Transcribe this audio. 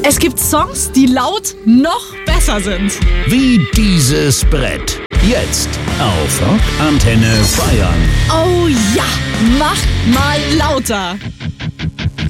Es gibt Songs, die laut noch besser sind. Wie dieses Brett. Jetzt auf Rockantenne Bayern. Oh ja, mach mal lauter.